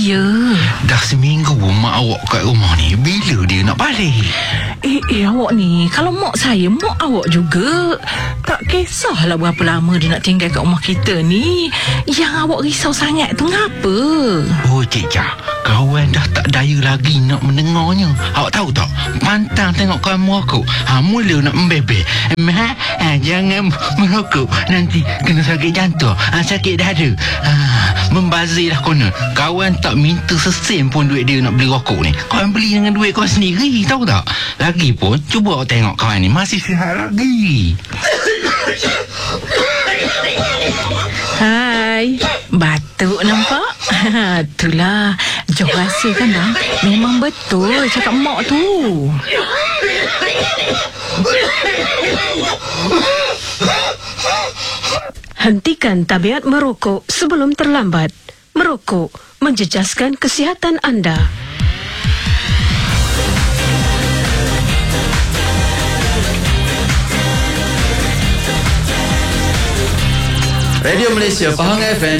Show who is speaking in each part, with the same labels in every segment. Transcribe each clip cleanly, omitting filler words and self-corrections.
Speaker 1: Ya.
Speaker 2: Dah seminggu mak awak kat rumah ni. Bila dia nak balik?
Speaker 1: Awak ni, kalau mak saya, mak awak juga. Tak kisahlah berapa lama dia nak tinggal kat rumah kita ni. Yang awak risau sangat tu ngapa?
Speaker 2: Oh Cik Jah, kawan dah tak daya lagi nak mendengarnya. Awak tahu tak, pantang tengok kamu aku. Mula nak membebel. Jangan merokok, nanti kena sakit jantung, sakit dada. Membazir dah konon. Kawan tak minta sesen pun duit dia nak beli rokok ni. Kawan beli dengan duit kau sendiri, tahu tak? Lagipun, cuba awak tengok kawan ni masih sihat lagi.
Speaker 1: Hai, batuk nampak? Itulah, jauh rasa kan bang? Memang betul cakap mak tu.
Speaker 3: Hentikan tabiat merokok sebelum terlambat. Merokok menjejaskan kesihatan anda.
Speaker 4: Radio Malaysia Pahang FM.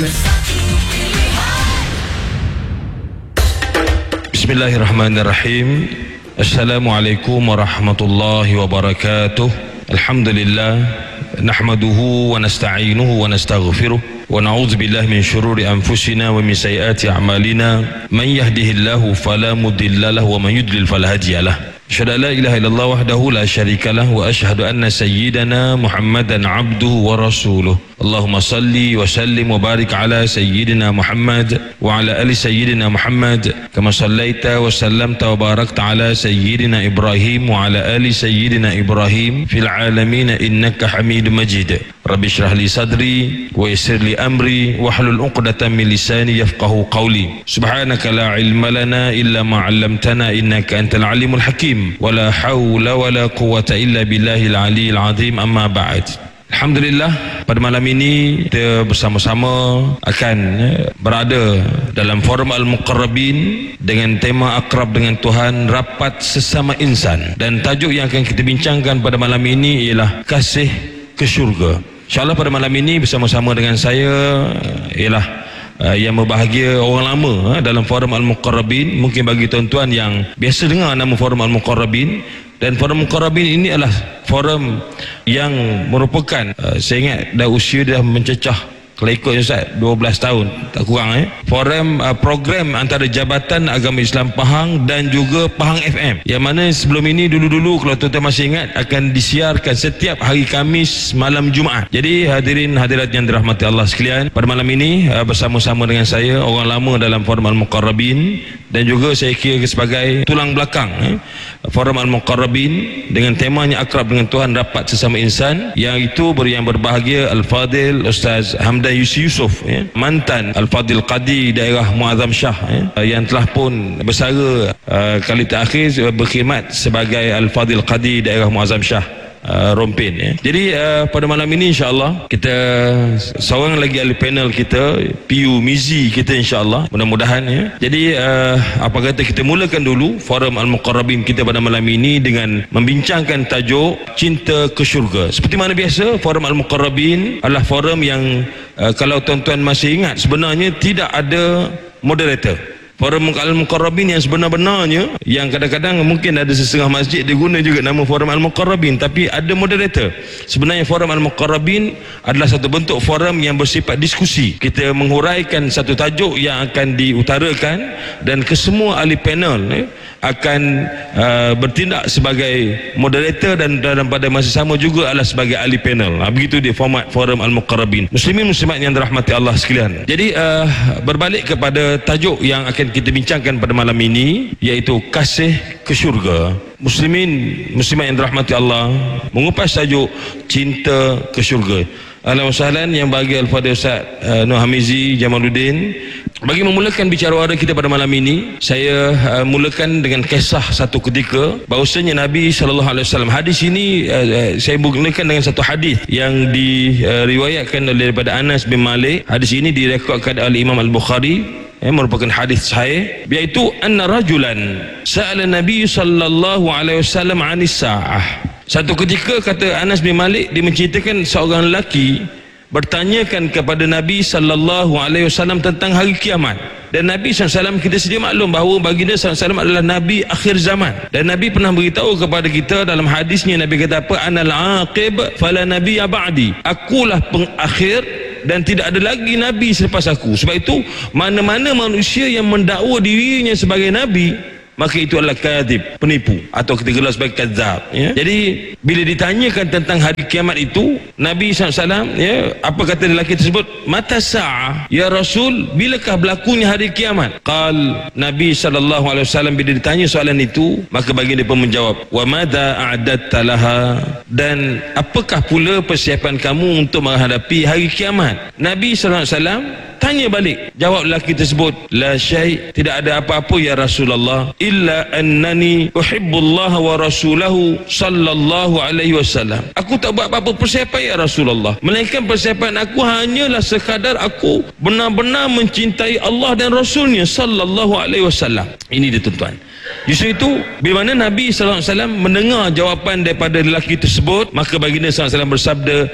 Speaker 5: Bismillahirrahmanirrahim. Assalamualaikum warahmatullahi wabarakatuh. Alhamdulillah, nahmaduhu wa nasta'inuhu wa nastaghfiruh wa na'udzu billahi min syururi anfusina wa min sayyiati a'malina. Man yahdihillahu fala mudilla lahu wa man yudlil fala hadiyalah. Asyhadu an la ilaha illallah wahdahu la syarikalah wa asyhadu anna sayyidana Muhammadan abduhu wa rasuluh. Allahumma salli wa sallim wa barik ala sayyidina Muhammad wa ala ali sayyidina Muhammad kama sallaita wa sallamta wa barakta ala sayyidina Ibrahim wa ala ali sayyidina Ibrahim fil alamin innaka Hamidum Majid. Rabbi shrah li sadri wa yassir li amri wahlul 'uqdatam min lisani yafqahu qawli. Subhanaka la ilma lana illa ma 'allamtana innaka antal alimul hakim. Wala hawla wala quwwata illa billahil aliyil azim. Amma ba'd. Alhamdulillah, pada malam ini kita bersama-sama akan berada dalam forum Al-Muqarrabin dengan tema Akrab dengan Tuhan, Rapat Sesama Insan. Dan tajuk yang akan kita bincangkan pada malam ini ialah Kasih ke Syurga. InsyaAllah pada malam ini bersama-sama dengan saya ialah yang berbahagia orang lama dalam forum Al-Muqarrabin. Mungkin bagi tuan-tuan yang biasa dengar nama forum Al-Muqarrabin, dan forum Al-Muqarrabin ini adalah forum yang merupakan saya ingat dah usia dah mencecah, kalau ikut Ustaz 12 tahun tak kurang forum program antara Jabatan Agama Islam Pahang dan juga Pahang FM, yang mana sebelum ini dulu-dulu kalau tuan-tuan masih ingat akan disiarkan setiap hari Khamis malam Jumaat. Jadi hadirin hadirat yang dirahmati Allah sekalian, pada malam ini bersama-sama dengan saya orang lama dalam forum Al-Muqarrabin dan juga saya kira sebagai tulang belakang forum Al-Muqarrabin dengan temanya Akrab dengan Tuhan, Rapat Sesama Insan, yang itu yang berbahagia Al-Fadil Ustaz Hamdan Yusuf, mantan Al-Fadil Qadi daerah Muazzam Shah, yang telah pun bersara kali terakhir berkhidmat sebagai Al-Fadil Qadi daerah Muazzam Shah Rompin. Jadi pada malam ini insyaAllah kita seorang lagi ahli panel kita, PU Mizi kita insyaAllah, mudah-mudahan Jadi apa kata kita mulakan dulu forum Al-Muqarrabin kita pada malam ini dengan membincangkan tajuk Cinta ke Syurga. Seperti mana biasa, forum Al-Muqarrabin adalah forum yang kalau tuan-tuan masih ingat, sebenarnya tidak ada moderator. Forum Al-Muqarrabin yang sebenar-benarnya, yang kadang-kadang mungkin ada setengah masjid dia guna juga nama forum Al-Muqarrabin, tapi ada moderator. Sebenarnya forum Al-Muqarrabin adalah satu bentuk forum yang bersifat diskusi. Kita menghuraikan satu tajuk yang akan diutarakan, dan kesemua ahli panel akan bertindak sebagai moderator dan pada masa sama juga adalah sebagai ahli panel. Begitu dia format forum Al-Muqarrabin. Muslimin muslimat yang dirahmati Allah sekalian. Jadi berbalik kepada tajuk yang akan kita bincangkan pada malam ini, iaitu Kasih ke Syurga. Muslimin muslimat yang dirahmati Allah, mengupas tajuk Cinta ke Syurga. Ahlan wa sahlan yang bagi Al-Fadhil Ustaz Nur Hamizi Jamaluddin. Bagi memulakan bicara wara kita pada malam ini, saya mulakan dengan kisah satu ketika bahawasanya Nabi SAW. Hadis ini saya mulakan dengan satu hadis yang diriwayatkan daripada Anas bin Malik. Hadis ini direkodkan oleh Imam Al-Bukhari, merupakan hadis sahih, iaitu anna rajulan sa'ala Nabi sallallahu alaihi wasallam 'anis sa'ah. Satu ketika, kata Anas bin Malik, dia menceritakan seorang lelaki bertanyakan kepada Nabi sallallahu alaihi wasallam tentang hari kiamat. Dan Nabi SAW kita sedia maklum bahawa baginda SAW adalah Nabi akhir zaman. Dan Nabi pernah beritahu kepada kita dalam hadisnya, Nabi kata apa? Anal aqib fala nabiyya ba'di. Akulah pengakhir dan tidak ada lagi Nabi selepas aku. Sebab itu mana-mana manusia yang mendakwa dirinya sebagai Nabi, maka itu adalah kadhib, penipu, atau kita gelar sebagai kadzab, ya. Jadi bila ditanyakan tentang hari kiamat itu, Nabi SAW, ya, apa kata lelaki tersebut? Mata sa'ah ya Rasul, bilakah berlakunya hari kiamat? Qal, Nabi SAW bila ditanya soalan itu, maka baginda pun menjawab, wa madza a'dadta laha, dan apakah pula persiapan kamu untuk menghadapi hari kiamat? Nabi SAW tanya balik, jawab lelaki tersebut, la syai', tidak ada apa-apa ya Rasulullah, illa annani uhibbullaha wa rasulahu sallallahu alaihi wasallam. Aku tak buat apa-apa persiapan ya Rasulullah, melainkan persiapan aku hanyalah sekadar aku benar-benar mencintai Allah dan Rasulnya sallallahu alaihi wasallam. Ini dia tuan-tuan. Justru itu, bila mana Nabi SAW mendengar jawapan daripada lelaki tersebut, maka baginda SAW bersabda,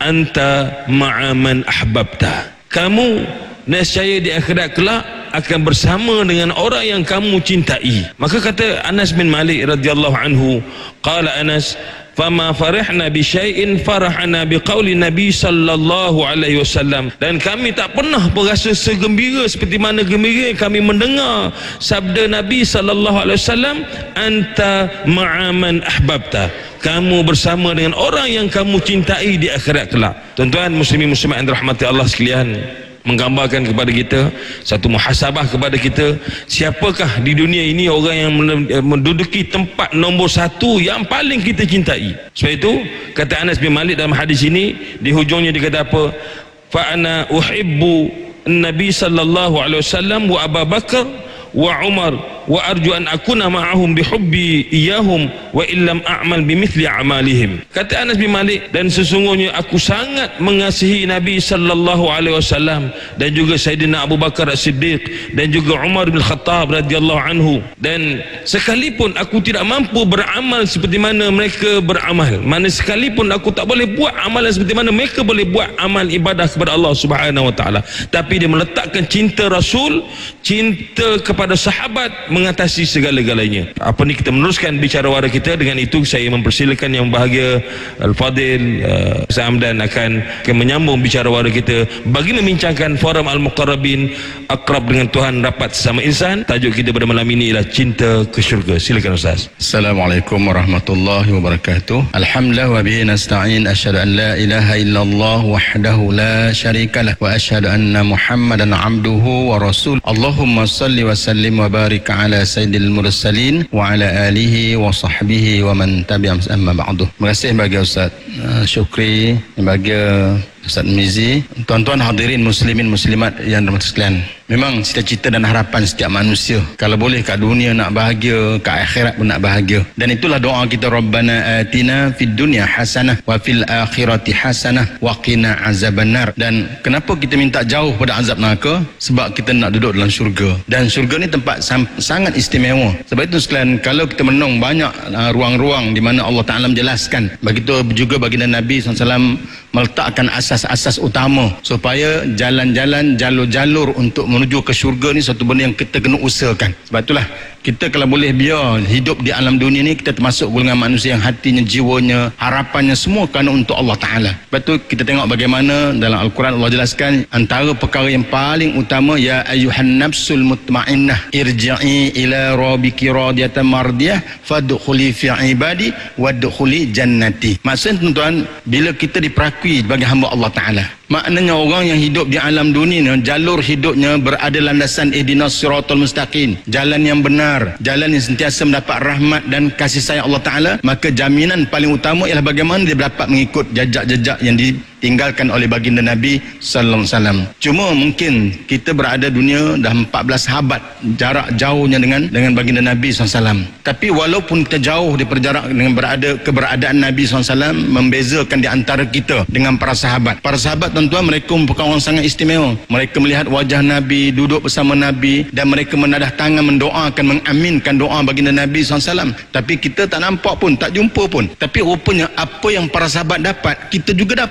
Speaker 5: anta ma'aman ahbabta. Kamu nescaya di akhirat kelak akan bersama dengan orang yang kamu cintai. Maka kata Anas bin Malik radhiyallahu anhu, qala Anas, fama farihna bi syai'in farahna bi qauli Nabi sallallahu alaihi wasallam. Dan kami tak pernah berasa segembira seperti mana gembira kami mendengar sabda Nabi sallallahu alaihi wasallam, anta ma'aman ahbabta. Kamu bersama dengan orang yang kamu cintai di akhirat kelak. Tuan-tuan muslimin muslimat yang dirahmati Allah sekalian, menggambarkan kepada kita satu muhasabah kepada kita, siapakah di dunia ini orang yang menduduki tempat nombor satu yang paling kita cintai. Sebab itu kata Anas bin Malik dalam hadis ini, di hujungnya dikata apa? Fa ana uhibbu an-nabi sallallahu alaihi wasallam wa Abu Bakar wa Umar wa arju an akuna ma'ahum bihubbi iyahum wa illam a'mal bimithli a'malihim. Kata Anas bin Malik, dan sesungguhnya aku sangat mengasihi Nabi sallallahu alaihi wasallam dan juga Sayyidina Abu Bakar As-Siddiq dan juga Umar bin Khattab radhiyallahu anhu, dan sekalipun aku tidak mampu beramal seperti mana mereka beramal, mana sekalipun aku tak boleh buat amalan seperti mana mereka boleh buat amal ibadah kepada Allah Subhanahu wa taala, tapi dia meletakkan cinta Rasul, cinta kepada sahabat mengatasi segala-galanya. Apa ni, kita meneruskan bicara wara kita. Dengan itu saya mempersilakan yang bahagia Al-Fadil Hamdan akan menyambung bicara wara kita bagi membincangkan forum Al-Muqarrabin, akrab dengan Tuhan, rapat sesama insan. Tajuk kita pada malam ini ialah cinta ke syurga. Silakan Ustaz.
Speaker 2: Assalamualaikum warahmatullahi wabarakatuh. Alhamdulillah wa bihi nasta'in, asyhadu an la ilaha illallah wahdahu la syarikalah wa asyhadu anna Muhammadan abduhu wa rasul. Allahumma salli wa sallim wa barik ala sayyidil mursalin wa ala alihi wa sahbihi wa man tabi'ahum amma ba'du. Terima kasih bagi Ustaz Syukri, bagi Ustaz Mizi, tuan-tuan hadirin muslimin muslimat yang dirahmati sekalian. Memang cita-cita dan harapan setiap manusia, kalau boleh kat dunia nak bahagia, kat akhirat pun nak bahagia. Dan itulah doa kita, Rabbana atina fid dunya hasanah wa fil akhirati hasanah wa qina azabannar. Dan kenapa kita minta jauh pada azab neraka? Sebab kita nak duduk dalam syurga. Dan syurga ni tempat sangat istimewa. Sebab itu sekalian, kalau kita menung banyak ruang-ruang di mana Allah Ta'ala menjelaskan. Begitu juga baginda Nabi SAW meletakkan asas-asas utama supaya jalan-jalan, jalur-jalur untuk menuju ke syurga ni satu benda yang kita kena usahakan. Sebab itulah kita kalau boleh biar hidup di alam dunia ni, kita termasuk golongan manusia yang hatinya, jiwanya, harapannya semua kerana untuk Allah Ta'ala. Sebab tu kita tengok bagaimana dalam Al-Quran Allah jelaskan antara perkara yang paling utama, ya ayyuhan nafsul mutmainnah irji'i ila rabbiki radiyatan mardiyah fadkhuli fi ibadi wadkhuli jannati. Maksudnya tuan-tuan, bila kita diperakui sebagai hamba Allah Ta'ala, maknanya orang yang hidup di alam dunia ni, jalur hidupnya berada landasan ihdinas siratal mustaqim, jalan yang benar, jalan yang sentiasa mendapat rahmat dan kasih sayang Allah Ta'ala. Maka jaminan paling utama ialah bagaimana dia dapat mengikut jejak-jejak yang ditinggalkan oleh baginda Nabi sallallahu alaihi wasallam. Cuma mungkin kita berada dunia dah 14 abad jarak jauhnya dengan baginda Nabi SAW. Tapi walaupun kita jauh daripada jarak dengan keberadaan Nabi SAW, membezakan di antara kita dengan para sahabat. Para sahabat tuan-tuan, mereka merupakan orang sangat istimewa. Mereka melihat wajah Nabi, duduk bersama Nabi, dan mereka menadah tangan mendoakan, mengaminkan doa baginda Nabi SAW. Tapi kita tak nampak pun, tak jumpa pun. Tapi rupanya apa yang para sahabat dapat, kita juga dapat sebagai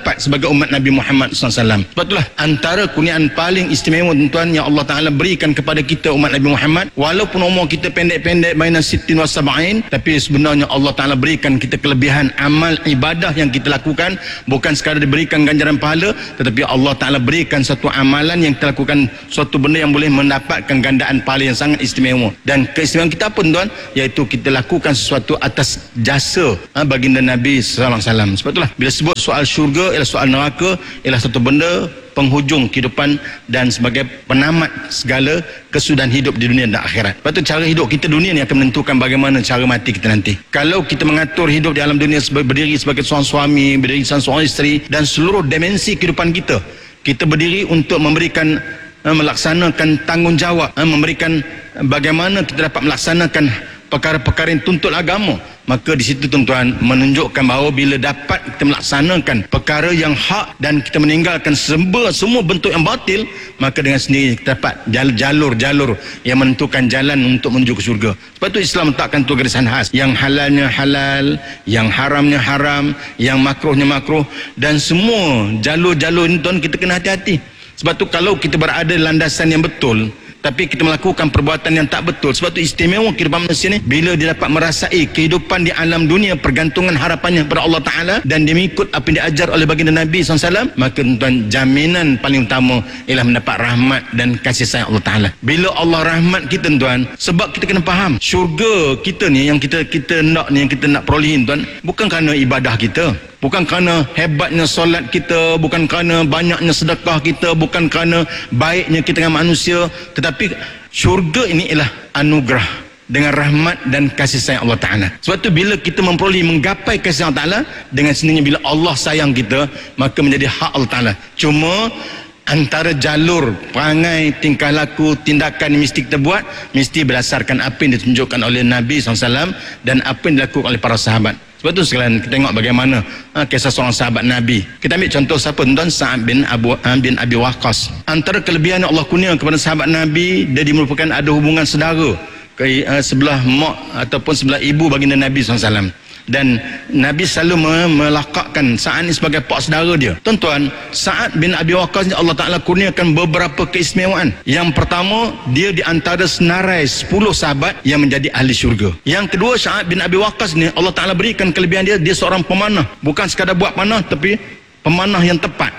Speaker 6: juga umat Nabi Muhammad SAW. Sebab itulah antara kurniaan paling istimewa tuan-tuan yang Allah Ta'ala berikan kepada kita umat Nabi Muhammad, walaupun umur kita pendek-pendek baina sittin wa sab'in, tapi sebenarnya Allah Ta'ala berikan kita kelebihan amal ibadah yang kita lakukan, bukan sekadar diberikan ganjaran pahala, tetapi Allah Ta'ala berikan satu amalan yang kita lakukan, suatu benda yang boleh mendapatkan gandaan pahala yang sangat istimewa. Dan keistimewaan kita apa tuan? Iaitu kita lakukan sesuatu atas jasa baginda Nabi SAW. Sebab itulah bila sebut soal syurga ialah soal neraka, ialah satu benda penghujung kehidupan dan sebagai penamat segala kesudahan hidup di dunia dan akhirat. Sebab itu cara hidup kita dunia ni akan menentukan bagaimana cara mati kita nanti. Kalau kita mengatur hidup di alam dunia berdiri sebagai seorang suami, berdiri seorang isteri, dan seluruh dimensi kehidupan kita, kita berdiri untuk memberikan melaksanakan tanggungjawab, memberikan bagaimana kita dapat melaksanakan perkara-perkara yang tuntut agama, maka di situ tuan-tuan menunjukkan bahawa bila dapat kita melaksanakan perkara yang hak dan kita meninggalkan semua bentuk yang batil, maka dengan sendiri kita dapat jalur-jalur yang menentukan jalan untuk menuju ke syurga. Sebab itu Islam letakkan tu garisan khas, yang halalnya halal, yang haramnya haram, yang makruhnya makruh, dan semua jalur-jalur ini tuan kita kena hati-hati. Sebab tu kalau kita berada di landasan yang betul tapi kita melakukan perbuatan yang tak betul, sebab tu istimewa kehidupan manusia ni bila dia dapat merasai kehidupan di alam dunia, pergantungan harapannya kepada Allah Ta'ala, dan dia mengikut apa yang diajar oleh baginda Nabi SAW, maka tuan, jaminan paling utama ialah mendapat rahmat dan kasih sayang Allah Ta'ala. Bila Allah rahmat kita tuan, sebab kita kena faham syurga kita ni yang kita nak ni, yang kita nak perolehin tuan, bukan kerana ibadah kita, bukan kerana hebatnya solat kita, bukan kerana banyaknya sedekah kita, bukan kerana baiknya kita dengan manusia, tetapi syurga ini ialah anugerah dengan rahmat dan kasih sayang Allah Ta'ala. Sebab tu bila kita memperoleh menggapai kasih sayang Allah Ta'ala, dengan sendirinya bila Allah sayang kita, maka menjadi hak Allah Ta'ala. Cuma antara jalur perangai, tingkah laku, tindakan yang mesti kita buat, mesti berdasarkan apa yang ditunjukkan oleh Nabi SAW dan apa yang dilakukan oleh para sahabat. Sebab tu sekalian kita tengok bagaimana kisah seorang sahabat Nabi. Kita ambil contoh siapa tuan? Sa'ad bin Abi Waqqas. Antara kelebihan yang Allah kurnia kepada sahabat Nabi, dia merupakan ada hubungan saudara sebelah mak ataupun sebelah ibu baginda Nabi SAW. Dan Nabi selalu melakakkan Sa'ad ni sebagai pak saudara dia. Tuan-tuan, Sa'ad bin Abi Waqqas ni Allah Ta'ala kurniakan beberapa keistimewaan. Yang pertama, dia di antara senarai 10 sahabat yang menjadi ahli syurga. Yang kedua, Sa'ad bin Abi Waqqas ni Allah Ta'ala berikan kelebihan dia seorang pemanah. Bukan sekadar buat panah, tapi pemanah yang tepat,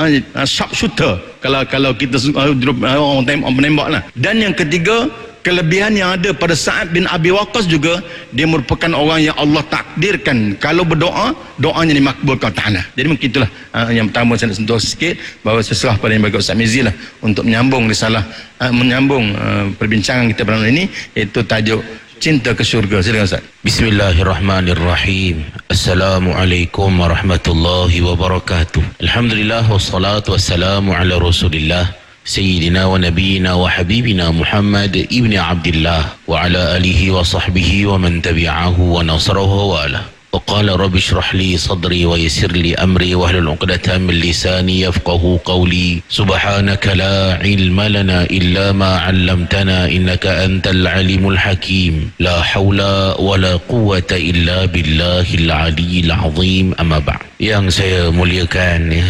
Speaker 6: sharp shooter kalau kita orang menembak lah. Dan yang ketiga, kelebihan yang ada pada Sa'ad bin Abi Waqqas juga, dia merupakan orang yang Allah takdirkan kalau berdoa, doanya dimakbulkan Ta'ala. Jadi mungkin itulah yang pertama saya nak sentuh sikit, bahawa saya serah pada yang bagi Ustaz Mizi lah untuk menyambung risalah, menyambung perbincangan kita pada malam ini, iaitu tajuk Cinta ke Syurga. Silakan Ustaz.
Speaker 5: Bismillahirrahmanirrahim. Assalamualaikum warahmatullahi wabarakatuh. Alhamdulillah wassalatu wassalamu ala Rasulillah Sayyidina wa nabiyina wa habibina Muhammad ibn Abdullah wa ala alihi wa sahbihi wa man tabi'ahu wa nasarahu wa ala. Wa qala rabbi shrah li sadri wa yassir li amri wa hlul 'uqdatam min lisani yafqahu qawli. Subhanaka la ilma lana illa ma 'allamtana innaka antal alimul hakim. La haula wa la quwwata illa billahil aliyyil azim. Amma ba'd. Yang saya muliakan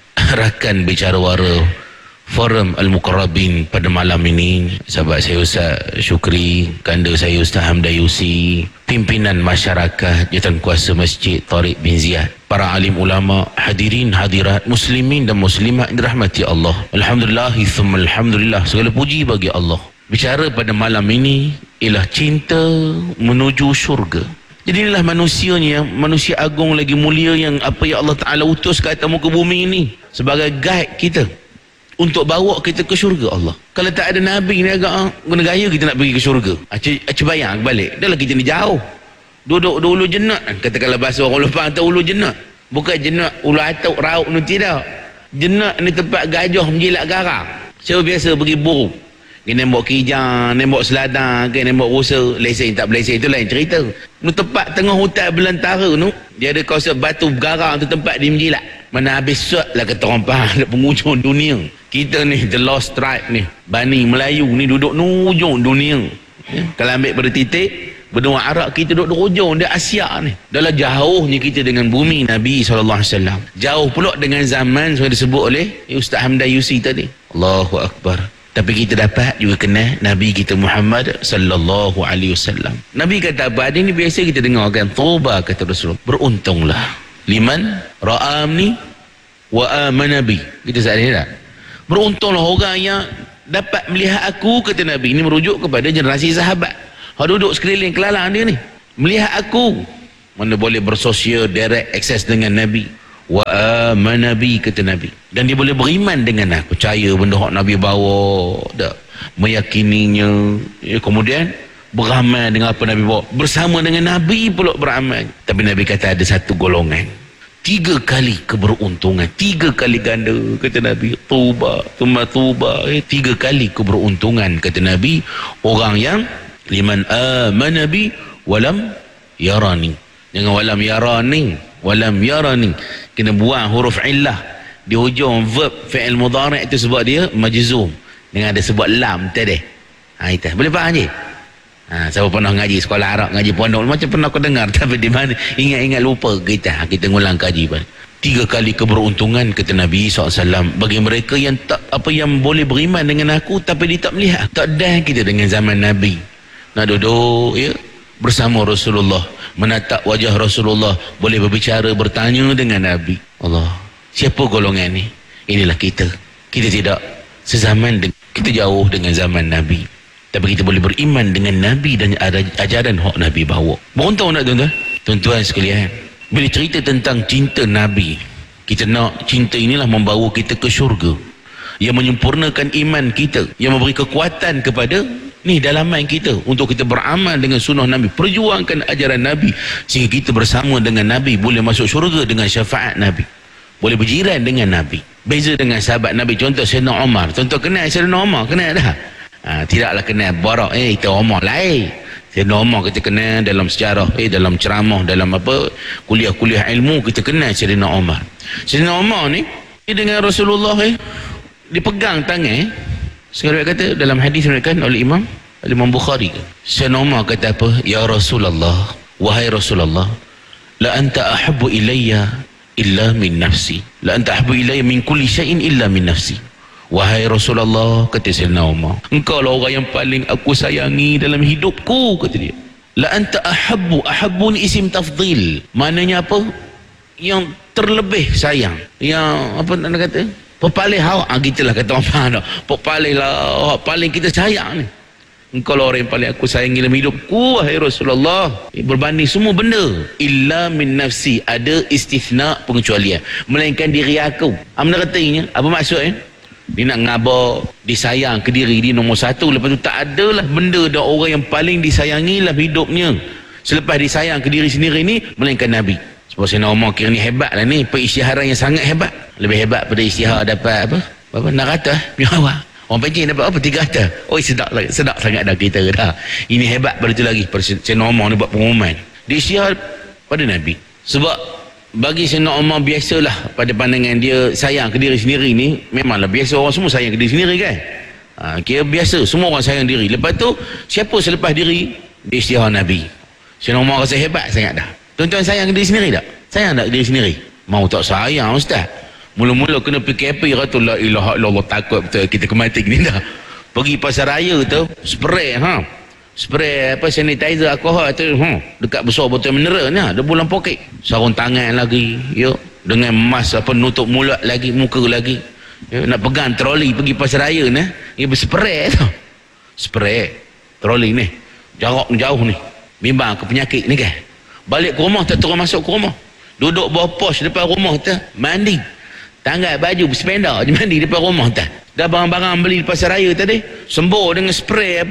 Speaker 5: rakan bicara wara Forum Al-Muqarrabin pada malam ini, sahabat saya Ustaz Syukri, kanda saya Ustaz Hamdayusi, pimpinan masyarakat Jawatankuasa Masjid Tariq bin Ziyad, para alim ulama, hadirin hadirat, muslimin dan muslimat yang dirahmati Allah. Alhamdulillah, thumma alhamdulillah, segala puji bagi Allah. Bicara pada malam ini ialah cinta menuju syurga. Jadi inilah manusianya, manusia agung lagi mulia yang apa yang Allah Ta'ala utus ke atas muka bumi ini sebagai guide kita untuk bawa kita ke syurga Allah. Kalau tak ada Nabi ni agak guna gaya kita nak pergi ke syurga. Acik bayang balik. Dah lah kita ni jauh. Duduk di ulu jenat. Katakanlah bahasa orang Lepang atau ulu jenat. Bukan jenat ulu atuk rauk ni tidak. Jenat ni tempat gajah menjilat garang. Saya biasa pergi burung. Dia nembok kijang, nembok seladang, nembok rusa. Lesen tak berlesen itu lain cerita. Ni tempat tengah hutan belantara tu, dia ada kawasan batu garang tu tempat dia menjilat. Mana habis suat lah kata orang faham ada penghujung dunia. Kita ni the lost tribe ni, Bani Melayu ni duduk ujung dunia ya. Kalau ambil pada titik
Speaker 2: Benua Arab kita duduk di hujung dia Asia ni. Dalam jauhnya kita dengan bumi Nabi SAW. Jauh pula dengan zaman yang disebut oleh Ustaz Hamdan Yusi tadi. Allahu Akbar. Tapi kita dapat juga kenal Nabi kita Muhammad sallallahu alaihi wasallam. Nabi kata apa? Ada ni biasa kita dengar kan. Tuba kata Rasulullah. Beruntunglah liman ra'amni wa amana bi. Kita sadar tak? Beruntunglah orang yang dapat melihat aku, kata Nabi. Ini merujuk kepada generasi sahabat. Dia duduk sekeliling kelalang dia ni. Melihat aku. Mana boleh bersosial, direct access dengan Nabi. Wa amana bi, kata Nabi. Dan dia boleh beriman dengan aku. Percaya benda yang Nabi bawa. Tak? Meyakininya. Kemudian beramal dengan apa Nabi bawa. Bersama dengan Nabi pula beramal. Tapi Nabi kata ada satu golongan. 3 kali keberuntungan. 3 kali ganda, kata Nabi. Tuba, tuba. 3 kali keberuntungan, kata Nabi. Orang yang liman amana bi walam yarani. Jangan walam yarani. Walam yarani. Kena buang huruf illah di hujung verb fi'il mudhari' itu sebab dia majzum dengan ada sebab lam tadi. Itu boleh faham je. Siapa pernah ngaji sekolah Arab, ngaji pondok macam pernah kau dengar, tapi di mana ingat-ingat lupa kita ngulang kaji pun. 3 kali keberuntungan, kata Nabi SAW, bagi mereka yang tak yang boleh beriman dengan aku tapi dia tak melihat. Tak dah kita dengan zaman Nabi nak duduk bersama Rasulullah, menatap wajah Rasulullah, boleh berbicara, bertanya dengan Nabi. Allah, siapa golongan ni? Inilah kita. Kita tidak sezaman, kita jauh dengan zaman Nabi, tapi kita boleh beriman dengan Nabi dan ajaran hak Nabi bawa. Beruntung tak tuan-tuan? Tuan-tuan sekalian, bila cerita tentang cinta Nabi, kita nak cinta inilah membawa kita ke syurga, yang menyempurnakan iman kita, yang memberi kekuatan kepada dalaman kita untuk kita beramal dengan sunnah Nabi, perjuangkan ajaran Nabi, sehingga kita bersama dengan Nabi boleh masuk syurga dengan syafaat Nabi, boleh berjiran dengan Nabi. Beza dengan sahabat Nabi, contoh Sayyidina Umar. Contoh kenal Sayyidina Umar, kenal dah? Tidaklah kenal Barak, itu Umar lain. Sayyidina Umar kita kenal dalam sejarah, dalam ceramah, dalam kuliah-kuliah ilmu kita kenal Sayyidina Umar. Sayyidina Umar ni dia dengan Rasulullah dipegang tangan. Sekarang kata dalam hadis diriwayatkan oleh Imam Bukhari, Sayyidina Umar kata apa? Ya Rasulullah, wahai Rasulullah, la anta ahabbu ilayya illa min nafsi, la anta ahabbu ilayya min kulli syai'in illa min nafsi. Wahai Rasulullah, kata Sayyidina Umar, engkau lah orang yang paling aku sayangi dalam hidupku, kata dia. La anta ahabbu ni isim tafdhil, maknanya apa? Yang terlebih sayang, yang apa nak kata, paling hawak, gitulah kata orang dah. Paling lah, paling kita sayang ni. Engkau lah orang yang paling aku sayangi dalam hidupku, wahai Rasulullah. Berbanding semua benda. Illa min nafsi, ada istifna, pengecualian. Melainkan diri aku. Apa katanya? Apa maksudnya? Dia nak ngabar, disayang ke diri dia nombor 1. Lepas tu tak adalah benda dan orang yang paling disayangi dalam hidupnya selepas disayang ke diri sendiri ni, melainkan Nabi. Sebab Sayyidina Umar kira ni hebat lah ni, perisytiharan yang sangat hebat. Lebih hebat pada isytihar dapat apa? Narata, mihawa. Orang Pencing dapat apa? 3 kata. Oh, sedap sangat dah kita dah. Ini hebat pada tu lagi. Sayyidina Umar ni buat pengumuman. Dia isytihar pada Nabi. Sebab bagi Sayyidina Umar biasalah pada pandangan dia sayang ke diri sendiri ni, memanglah biasa orang semua sayang ke diri sendiri kan. Kira biasa, semua orang sayang diri. Lepas tu, siapa selepas diri? Dia isytihar Nabi. Sayyidina Umar rasa hebat sangat dah. Tuan-tuan sayang ke diri sendiri tak? Sayang tak ke diri sendiri? Mau tak sayang Ustaz? Mula-mula kena PKP kata la ilaha illallah, takut betul kita kemati gini dah. Pergi pasar raya tu, spray spray sanitizer alkohol tu dekat besar botol mineral ni ada bulan poket. Sarung tangan lagi, dengan mask nutup mulut lagi, muka lagi. Nak pegang troli pergi pasar raya ni, berspray tu. Spray troli ni. Jarak jauh ni. Bimbang ke penyakit ni kan. Balik ke rumah tak terus masuk ke rumah. Duduk bawah pos depan rumah tu, mandi. Tanggal baju sepeda je mandi depan rumah tu. Dah barang-barang beli di pasar raya tadi, sembur dengan spray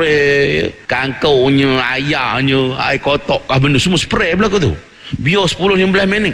Speaker 2: spray kangkaunya, ayahnya, air kotak benda semua spray belaka tu. Biar 10-15 minit.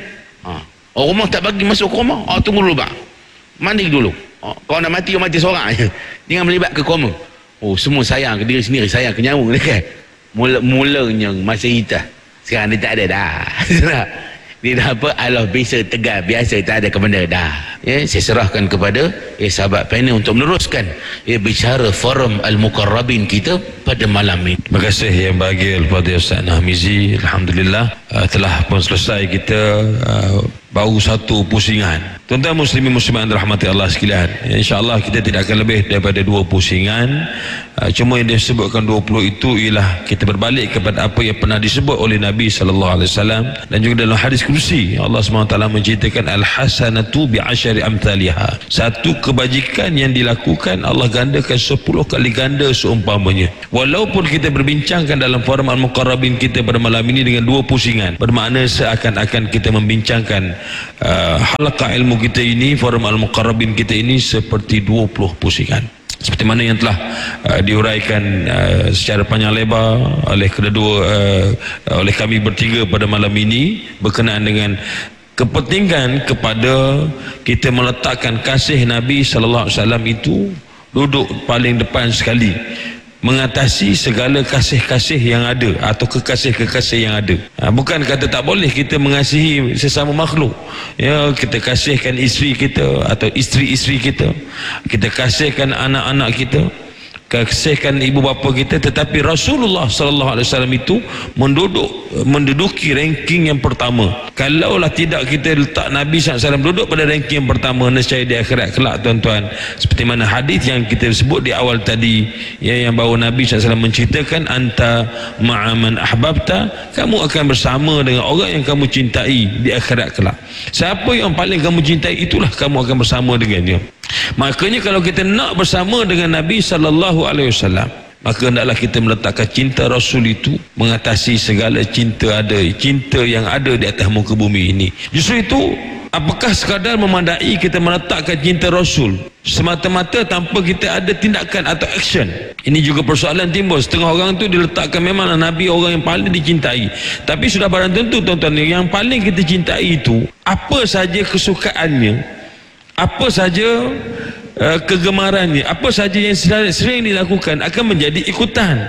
Speaker 2: Orang rumah tak bagi masuk ke rumah. Tunggu dulu bang. Mandi dulu. Kau nak mati seorang je. Jangan melibat ke koma. Semua sayang ke diri sendiri, sayang ke nyawa dia kan. Mulanya masa kita. Sekarang dia tak ada dah. Dia dah apa, Allah bisa tegar, biasa, tak ada ke benda dah. Saya serahkan kepada sahabat panel untuk meneruskan bicara forum Al-Muqarrabin kita pada malam ini.
Speaker 5: Terima kasih yang bahagia kepada Ustaz Nahmizi. Alhamdulillah telah pun selesai kita baru satu pusingan. Tuan-tuan muslimin muslimat dirahmati Allah sekalian, insya-Allah kita tidak akan lebih daripada 2 pusingan. Cuma yang disebutkan 20 itu ialah kita berbalik kepada apa yang pernah disebut oleh Nabi sallallahu alaihi wasallam, dan juga dalam hadis kursi Allah SWT menceritakan al-hasanatu bi'asyari amthaliha. Satu kebajikan yang dilakukan Allah gandakan 10 kali ganda seumpamanya. Walaupun kita berbincangkan dalam forum Al-Muqarrabin kita pada malam ini dengan 2 pusingan, bermakna seakan-akan kita membincangkan halaqah ilmu kita ini, forum Al-Muqarrabin kita ini seperti 20 pusingan. Seperti mana yang telah diuraikan secara panjang lebar oleh oleh kami bertiga pada malam ini berkenaan dengan kepentingan kepada kita meletakkan kasih Nabi sallallahu alaihi wasallam itu duduk paling depan sekali, mengatasi segala kasih-kasih yang ada atau kekasih-kekasih yang ada. Bukan kata tak boleh kita mengasihi sesama makhluk, kita kasihkan isteri kita atau isteri-isteri kita, kita kasihkan anak-anak kita, kasihkan ibu bapa kita, tetapi Rasulullah sallallahu alaihi wasallam itu menduduki ranking yang pertama. Kalaulah tidak kita letak Nabi sallallahu alaihi wasallam duduk pada ranking yang pertama, nescaya di akhirat kelak tuan-tuan, seperti mana hadis yang kita sebut di awal tadi, yang bahawa Nabi sallallahu alaihi wasallam menceritakan anta ma'a man ahbabta, kamu akan bersama dengan orang yang kamu cintai di akhirat kelak. Siapa yang paling kamu cintai, itulah kamu akan bersama dengannya. Makanya kalau kita nak bersama dengan Nabi sallallahu alaihi wasallam, maka hendaklah kita meletakkan cinta Rasul itu mengatasi segala cinta yang ada di atas muka bumi ini. Justru itu, apakah sekadar memandai kita meletakkan cinta Rasul semata-mata tanpa kita ada tindakan atau action? Ini juga persoalan timbul. Setengah orang tu diletakkan memanglah Nabi orang yang paling dicintai, tapi sudah barang tentu tuan-tuan, yang paling kita cintai itu apa saja kesukaannya, apa saja kegemarannya, apa saja yang sering dilakukan akan menjadi ikutan.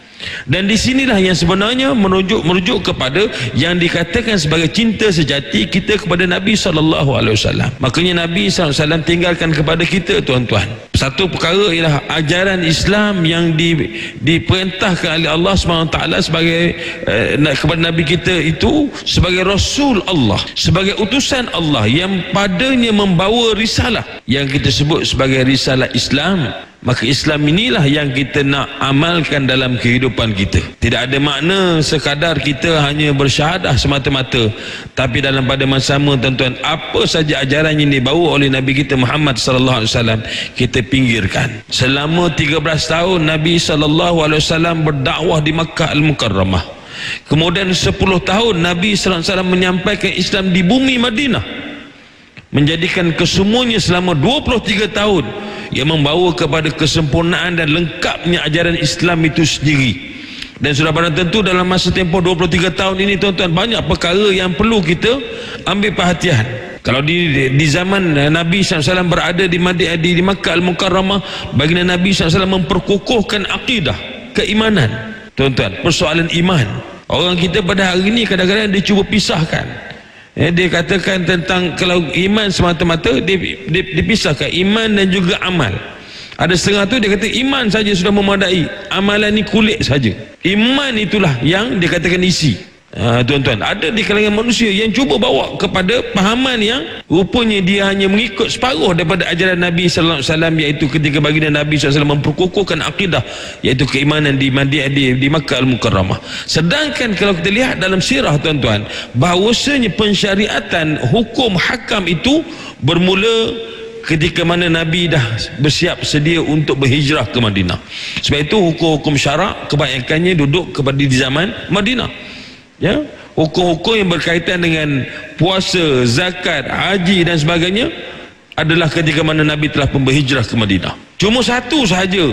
Speaker 5: Dan di sinilah yang sebenarnya merujuk kepada yang dikatakan sebagai cinta sejati kita kepada Nabi sallallahu alaihi wasallam. Makanya Nabi sallallahu alaihi wasallam tinggalkan kepada kita tuan-tuan satu perkara, ialah ajaran Islam yang diperintahkan oleh Allah SWT sebagai kepada Nabi kita itu sebagai Rasul Allah, sebagai utusan Allah yang padanya membawa risalah yang kita sebut sebagai risalah Islam. Maka Islam inilah yang kita nak amalkan dalam kehidupan kita. Tidak ada makna sekadar kita hanya bersyahadah semata-mata, tapi dalam pada masa sama tuan-tuan, apa saja ajaran yang dibawa oleh Nabi kita Muhammad sallallahu alaihi wasallam kita pinggirkan. Selama 13 tahun Nabi sallallahu alaihi wasallam berdakwah di Makkah Al-Mukarramah. Kemudian 10 tahun Nabi sallallahu alaihi wasallam menyampaikan Islam di bumi Madinah, menjadikan kesemuanya selama 23 tahun yang membawa kepada kesempurnaan dan lengkapnya ajaran Islam itu sendiri. Dan sudah barang tentu dalam masa tempoh 23 tahun ini tuan-tuan, banyak perkara yang perlu kita ambil perhatian. Kalau di zaman Nabi SAW berada di Makkah Al-Mukarramah, baginda Nabi SAW memperkukuhkan akidah, keimanan. Tuan-tuan, persoalan iman, orang kita pada hari ini kadang-kadang dia cuba pisahkan. Dia katakan tentang kalau iman semata-mata dipisahkan iman dan juga amal. Ada setengah tu dia kata iman saja sudah memadai, amalan ni kulit saja. Iman itulah yang dia katakan isi. Tuan-tuan, ada di kalangan manusia yang cuba bawa kepada pahaman yang rupanya dia hanya mengikut separuh daripada ajaran Nabi sallallahu alaihi wasallam, iaitu ketika baginda Nabi sallallahu alaihi wasallam memperkukuhkan akidah, iaitu keimanan di Makkah Al-Mukarramah. Sedangkan kalau kita lihat dalam sirah tuan-tuan, bahawasanya pensyariatan hukum hakam itu bermula ketika mana Nabi dah bersiap sedia untuk berhijrah ke Madinah. Sebab itu hukum-hukum syarak kebanyakannya duduk kepada di zaman Madinah. Ya, hukum-hukum yang berkaitan dengan puasa, zakat, haji dan sebagainya adalah ketika mana Nabi telah berhijrah ke Madinah. Cuma satu sahaja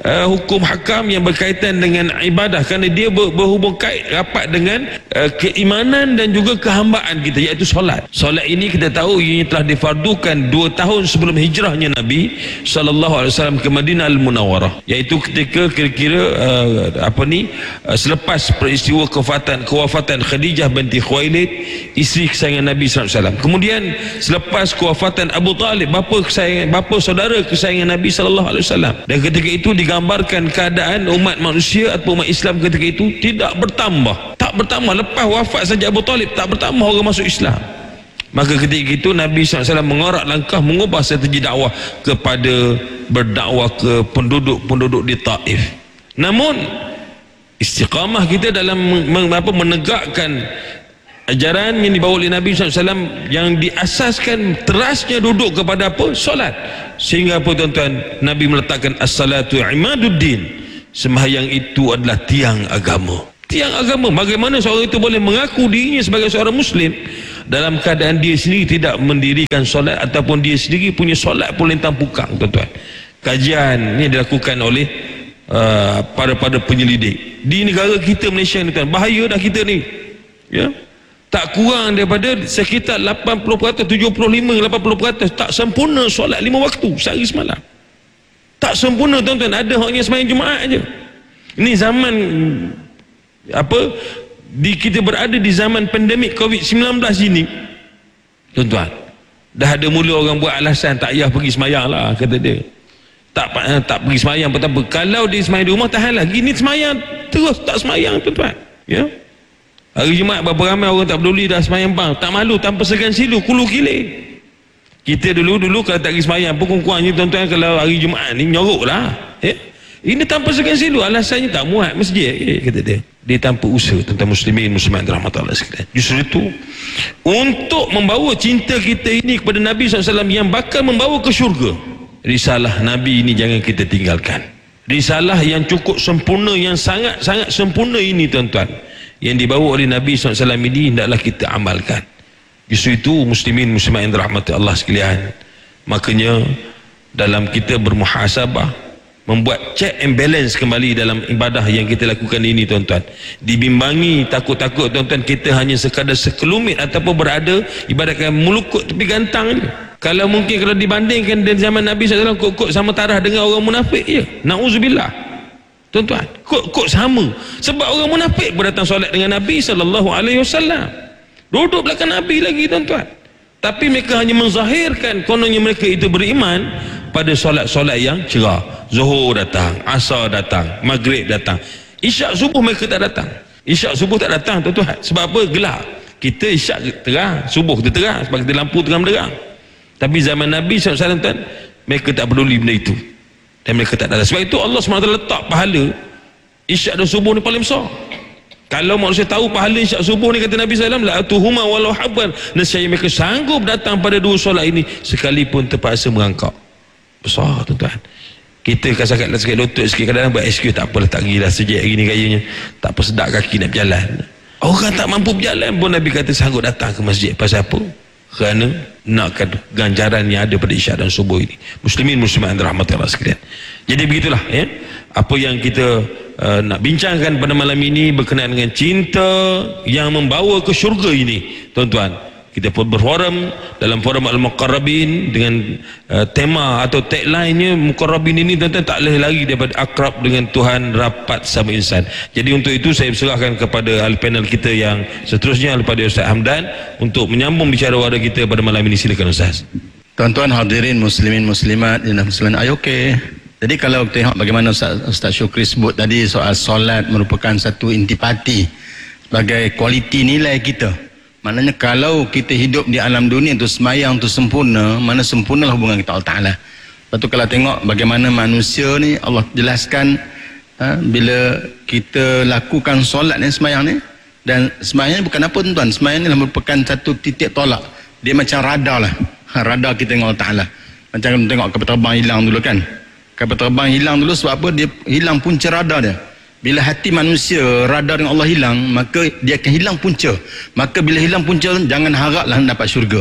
Speaker 5: hukum hakam yang berkaitan dengan ibadah, kerana dia berhubung kait rapat dengan keimanan dan juga kehambaan kita, iaitu solat. Solat ini kita tahu ia telah difardukan 2 tahun sebelum hijrahnya Nabi SAW ke Madinah Al-Munawwarah, iaitu ketika kira-kira selepas peristiwa kewafatan Khadijah binti Khuwailid, isteri kesayangan Nabi SAW. Kemudian selepas kewafatan Abu Talib, bapa saudara kesayangan Nabi SAW, dan ketika itu digambarkan keadaan umat manusia atau umat Islam ketika itu tak bertambah. Lepas wafat saja Abu Talib, tak bertambah orang masuk Islam. Maka ketika itu Nabi SAW mengorak langkah mengubah strategi dakwah kepada berdakwah ke penduduk di Taif. Namun istiqamah kita dalam menegakkan ajaran yang dibawa oleh Nabi SAW yang diasaskan terasnya duduk kepada solat, sehingga tuan-tuan, Nabi meletakkan as-salatu imaduddin, sembahyang itu adalah tiang agama. Bagaimana seorang itu boleh mengaku dirinya sebagai seorang Muslim dalam keadaan dia sendiri tidak mendirikan solat, ataupun dia sendiri punya solat pun lintang pukang. Tuan-tuan, kajian ini dilakukan oleh para penyelidik di negara kita Malaysia ni, tuan, bahaya dah kita ni, ya. Tak kurang daripada sekitar 80%, 75-80% tak sempurna solat 5 waktu sehari semalam. Tak sempurna, tuan-tuan. Ada hanya sembahyang Jumaat aja. Ini zaman kita berada di zaman pandemik COVID-19 ini, tuan-tuan. Dah ada mula orang buat alasan tak payah pergi sembahyang lah, kata dia. Tak pergi sembahyang apa-apa. Kalau dia sembahyang di rumah, tahan lagi. Ni sembahyang terus tak sembahyang, tuan-tuan, ya. Hari Jumaat berapa ramai orang tak peduli dah sembahyang bang, tak malu, tanpa segan silu, kulu kilir. Kita dulu kalau tak pergi sembahyang pun kurang-kurangnya, tuan-tuan, kalau hari Jumaat ni nyorok lah, ya. Ini tanpa segan silu, alasannya tak muat masjid, kata dia. Dia tanpa usaha, tuan-tuan muslimin muslimat rahmatullah sekalian. Justru itu, untuk membawa cinta kita ini kepada Nabi SAW yang bakal membawa ke syurga, risalah Nabi ini jangan kita tinggalkan. Risalah yang cukup sempurna, yang sangat-sangat sempurna ini, tuan-tuan, yang dibawa oleh Nabi SAW ini hendaklah kita amalkan. Justru itu muslimin muslimat yang dirahmati Allah sekalian, makanya dalam kita bermuhasabah, membuat check and balance kembali dalam ibadah yang kita lakukan ini, tuan-tuan, dibimbangi takut-takut, tuan-tuan, kita hanya sekadar sekelumit ataupun berada ibaratkan melukut tepi gantang je. Kalau dibandingkan dengan zaman Nabi SAW, kok sama tarah dengan orang munafik je, na'udzubillah, tuan-tuan, kok sama. Sebab orang munafik berdatang solat dengan Nabi SAW, duduk belakang Nabi lagi, tuan-tuan, tapi mereka hanya menzahirkan kononnya mereka itu beriman pada solat-solat yang cerah. Zuhur datang, asar datang, maghrib datang, isyak subuh mereka tak datang. Isyak subuh tak datang, tuan-tuan, sebab apa? Gelap. Kita isyak terang, subuh kita terang, sebab kita lampu terang menderang. Tapi zaman Nabi SAW, tuan, mereka tak peduli benda itu, dan mereka tak ada. Sebab itu Allah SWT letak pahala isyak dan subuh ni paling besar. Kalau manusia tahu pahala isyak subuh ni, kata Nabi SAW, la atuhuma walau habban, nescaya mereka sanggup datang pada 2 solat ini sekalipun terpaksa merangkak. Besar, tuan-tuan. Kita kasar-kasar sikit lutut sikit, kadang-kadang buat excuse, tak apalah, tak pergilah sejak hari ni kayaknya tak apa, sedap kaki nak berjalan. Orang tak mampu berjalan pun Nabi kata sanggup datang ke masjid. Pasal apa? Kerana nakkan ganjaran yang ada pada isyak dan subuh ini. Muslimin muslimat rahmatullah sekalian. Jadi begitulah, ya, apa yang kita nak bincangkan pada malam ini berkenaan dengan cinta yang membawa ke syurga ini, tuan-tuan. Kita pun berforum dalam forum Al-Muqarrabin dengan tema atau tagline-nya Muqarrabin ini, tuan-tuan, tak boleh lari daripada akrab dengan Tuhan, rapat sama insan. Jadi untuk itu saya berserahkan kepada panel kita yang seterusnya, kepada Ustaz Hamdan, untuk menyambung bicara wara kita pada malam ini. Silakan Ustaz.
Speaker 6: Tuan-tuan hadirin muslimin muslimat yang muslimin, okey. Jadi kalau tengok bagaimana Ustaz Syukri sebut tadi, soal solat merupakan satu intipati sebagai kualiti nilai kita. Maknanya kalau kita hidup di alam dunia tu semayang tu sempurna, mana sempurnalah hubungan kita Allah Ta'ala. Lepas tu kalau tengok bagaimana manusia ni, Allah jelaskan bila kita lakukan solat ni, semayang ni, dan semayang ni bukan apa, tuan-tuan, semayang ni merupakan satu titik tolak. Dia macam radar lah, radar kita dengan Allah Ta'ala. Macam tengok kapal terbang hilang dulu kan, kapal terbang hilang dulu sebab apa? Dia hilang punca radar dia. Bila hati manusia radar dengan Allah hilang, maka dia akan hilang punca. Maka bila hilang punca, jangan haraplah dapat syurga.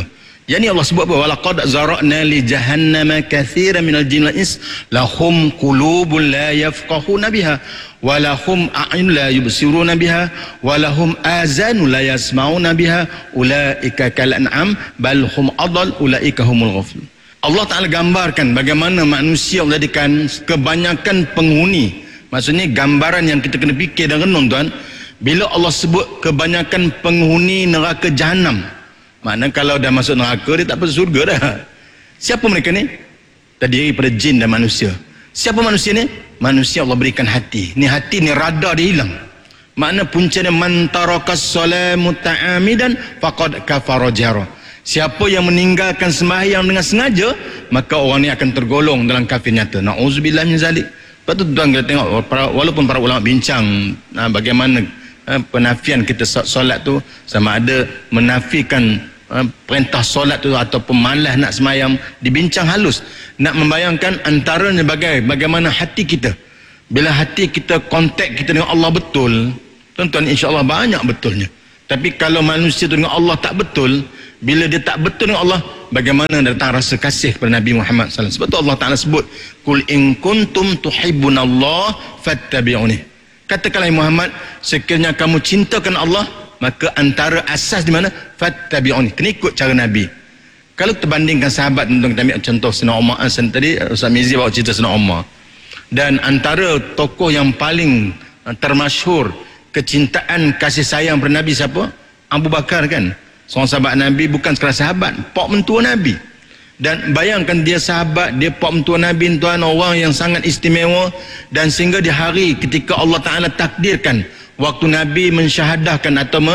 Speaker 6: Yang ni Allah sebut apa? Walaqad zara'na li jahannama katsiran minal jinni wal ins lahum qulubun la yafqahuna biha wa lahum a'yun la yubsiruna biha wa lahum azanu la yasma'una biha ulaika kal an'am bal hum adall ulaika humul ghafilun. Allah Ta'ala gambarkan bagaimana manusia Allah jadikan kebanyakan penghuni. Maksudnya gambaran yang kita kena fikir dan renung tuan, bila Allah sebut kebanyakan penghuni neraka Jahannam, maknanya kalau dah masuk neraka dia tak masuk surga dah. Siapa mereka ni? Terdiri daripada jin dan manusia. Siapa manusia ni? Manusia Allah berikan hati. Ni hati ni radar dia hilang. Makna puncanya man tarakas solat muta'amidan faqad kafara jahra. Siapa yang meninggalkan sembahyang dengan sengaja, maka orang ni akan tergolong dalam kafir nyata. Na'udzubillah min zalik. Lepas tu tuan kita tengok walaupun para ulama bincang bagaimana penafian kita solat tu, sama ada menafikan perintah solat tu ataupun malas nak semayang, dibincang halus. Nak membayangkan antaranya bagaimana hati kita. Bila hati kita kontak kita dengan Allah betul, tuan-tuan, insya-Allah banyak betulnya. Tapi kalau manusia tu dengan Allah tak betul, bila dia tak betul dengan Allah, bagaimana datang rasa kasih kepada Nabi Muhammad SAW. Sebab tu Allah Ta'ala sebut, Qul in kuntum tuhibbunallah fattabi'uni. Katakanlah Muhammad, sekiranya kamu cintakan Allah, maka antara asas di mana? Fattabi'uni. Kena ikut cara Nabi. Kalau terbandingkan sahabat, kita ambil contoh Sayyidina Umar tadi, Ustaz Mizi bawa cerita Sayyidina Umar. Dan antara tokoh yang paling termasyhur kecintaan kasih sayang kepada Nabi siapa? Abu Bakar kan? Seorang sahabat Nabi, bukan sekadar sahabat, pak mentua Nabi. Dan bayangkan dia sahabat, dia pak mentua Nabi, tuan, orang yang sangat istimewa. Dan sehingga di hari ketika Allah Ta'ala takdirkan waktu Nabi mensyahadahkan atau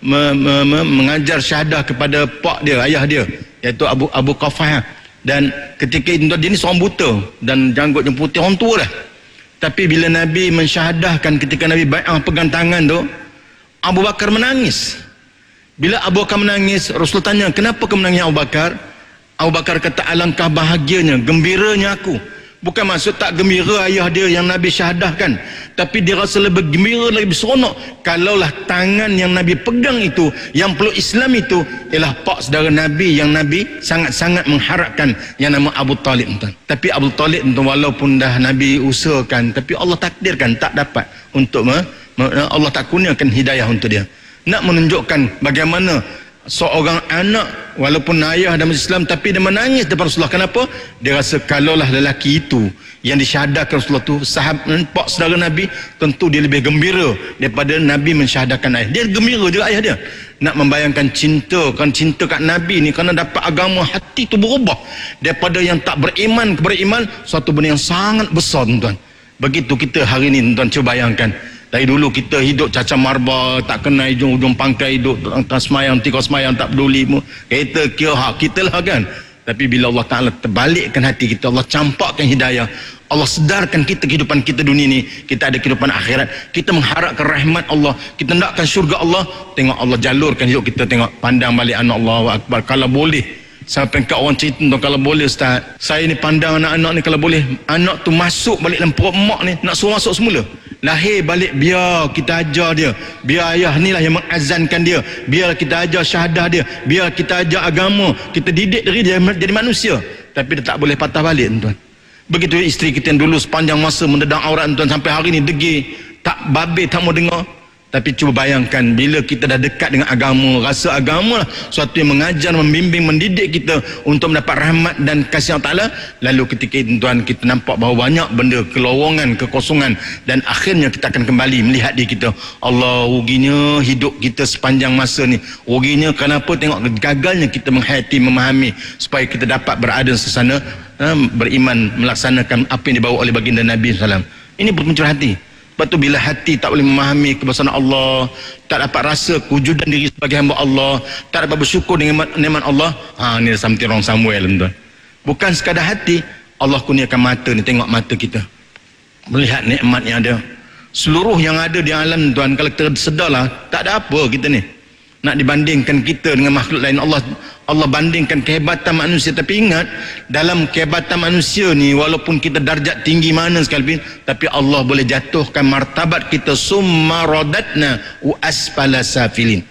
Speaker 6: mengajar syahadah kepada pak dia, ayah dia, iaitu Abu Qafah. Dan ketika itu dia ni seorang buta dan janggutnya putih, orang tua dah. Tapi bila Nabi mensyahadahkan, ketika Nabi bai'ah pegang tangan tu, Abu Bakar menangis. Bila Abu Bakar menangis, Rasul tanya, kenapa kau menangis Abu Bakar? Abu Bakar kata, alangkah bahagianya, gembiranya aku. Bukan maksud tak gembira ayah dia yang Nabi syahadahkan, tapi dia rasa lebih gembira, lebih seronok kalaulah tangan yang Nabi pegang itu, yang peluk Islam itu, ialah pak saudara Nabi yang Nabi sangat-sangat mengharapkan, yang nama Abu Talib. Tapi Abu Talib walaupun dah Nabi usahakan, tapi Allah takdirkan tak dapat untuk Allah tak kurniakan hidayah untuk dia. Nak menunjukkan bagaimana seorang anak walaupun ayah dalam Islam, tapi dia menangis depan Rasulullah. Kenapa? Dia rasa kalaulah lelaki itu yang disyahadahkan Rasulullah tu sahabat pak saudara Nabi, tentu dia lebih gembira daripada Nabi mensyahadahkan ayah. Dia gembira juga ayah dia. Nak membayangkan cinta kat Nabi ni, kerana dapat agama, hati tu berubah daripada yang tak beriman kepada iman, suatu benda yang sangat besar, tuan-tuan. Begitu kita hari ni, tuan-tuan, cuba bayangkan. Dari dulu kita hidup caca marba, tak kenal ujung pangkai, hidup tak semayang, tikau semayang, tak peduli. Kita kira hak kita lah kan. Tapi bila Allah Ta'ala terbalikkan hati kita, Allah campakkan hidayah, Allah sedarkan kita kehidupan kita dunia ni, kita ada kehidupan akhirat, kita mengharapkan rahmat Allah, kita nakkan syurga Allah, tengok Allah jalurkan hidup kita, tengok pandang balik anak Allah Akbar. Kalau boleh, sampai kat orang cerita tu, kalau boleh Ustaz, saya ni pandang anak-anak ni, kalau boleh anak tu masuk balik dalam perut mak ni, nak suruh masuk semula, lahir balik, biar kita ajar dia, biar ayah ni lah yang mengazankan dia, biar kita ajar syahadah dia, biar kita ajar agama, kita didik diri dia jadi manusia. Tapi dia tak boleh patah balik, tuan. Begitu isteri kita yang dulu sepanjang masa mendedang aurat, tuan, sampai hari ni degil, tak babe, tak mau dengar. Tapi cuba bayangkan, bila kita dah dekat dengan agama, rasa agama lah suatu yang mengajar, membimbing, mendidik kita untuk mendapat rahmat dan kasih Allah Ta'ala, lalu ketika itu, tuan, kita nampak bahawa banyak benda kelowongan, kekosongan, dan akhirnya kita akan kembali melihat diri kita, Allah, ruginya hidup kita sepanjang masa ni, ruginya kenapa, tengok gagalnya kita menghayati, memahami, supaya kita dapat berada sesana, beriman, melaksanakan apa yang dibawa oleh baginda Nabi SAW. Ini bermuncul hati. Sebab tu bila hati tak boleh memahami kebesaran Allah, tak dapat rasa kewujudan diri sebagai hamba Allah, tak dapat bersyukur dengan nikmat Allah, ni something wrong somewhere, tuan. Bukan sekadar hati, Allah kurniakan mata ni, tengok mata kita, melihat nikmat yang ada, seluruh yang ada di alam, tuan. Kalau kita sedarlah, tak ada apa kita ni nak dibandingkan kita dengan makhluk lain. Allah bandingkan kehebatan manusia. Tapi ingat, dalam kehebatan manusia ni, walaupun kita darjat tinggi mana sekalipun, tapi Allah boleh jatuhkan martabat kita, summa radatna wa asfala safilin.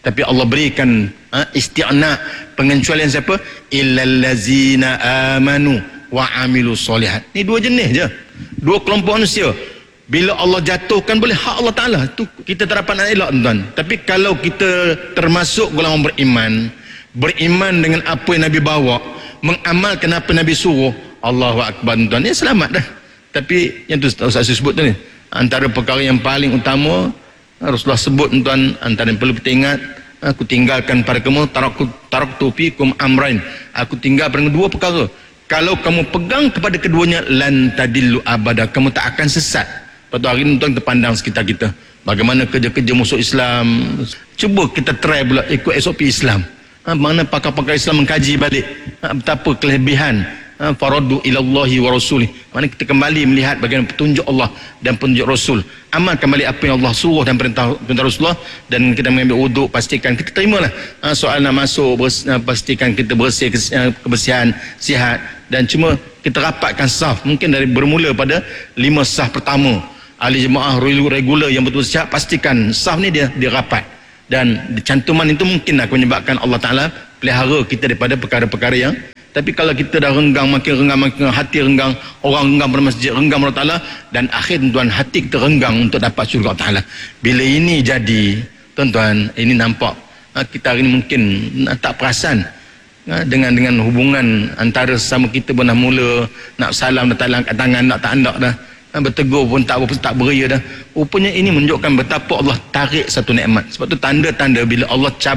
Speaker 6: Tapi Allah berikan isti'na, pengecualian siapa? Illal ladzina amanu wa amilu solihat. Ni dua jenis je, dua kelompok manusia. Bila Allah jatuhkan boleh hak Allah Ta'ala, tu kita tak dapat nak elak, tuan. Tapi kalau kita termasuk golongan beriman dengan apa yang Nabi bawa, mengamalkan apa Nabi suruh, Allahu Akbar, tuan, ya selamat dah. Tapi yang tu Ustaz sebut tu ni, antara perkara yang paling utama Rasulullah sebut, tuan, antara yang perlu kita ingat, aku tinggalkan pada kamu taraktu fikum amrain, aku tinggal pada dua perkara, kalau kamu pegang kepada keduanya lan tadillu abada, kamu tak akan sesat. Pada hari ni, tuan, terpandang sekitar kita bagaimana kerja-kerja musuh Islam. Cuba kita try pula ikut SOP Islam. Mana pakar-pakar Islam mengkaji balik betapa kelebihan faradu ilallahi wa rasulih. Mana kita kembali melihat bagaimana petunjuk Allah dan petunjuk Rasul. Amalkan balik apa yang Allah suruh dan perintah Rasulullah, dan kita mengambil wuduk, pastikan kita terimalah soal nak masuk, pastikan kita bersih, kebersihan, sihat, dan cuma kita rapatkan saf. Mungkin dari bermula pada 5 saf pertama. Ahli jemaah regular yang betul sihat, pastikan saf ni dia rapat, dan cantuman itu mungkin akan menyebabkan Allah Ta'ala pelihara kita daripada perkara-perkara yang. Tapi kalau kita dah renggang, makin hati renggang, orang renggang pada masjid, renggang Allah Ta'ala, dan akhir, tuan, hati kita renggang untuk dapat syurga Allah Ta'ala. Bila ini jadi, tuan-tuan, ini nampak kita hari ini mungkin tak perasan dengan hubungan antara sesama kita pun dah mula nak salam, dah tak angkat tangan, nak tak andak dah, bertegur pun tak beria dah. Rupanya ini menunjukkan betapa Allah tarik satu nikmat. Sebab tu tanda-tanda bila Allah cabut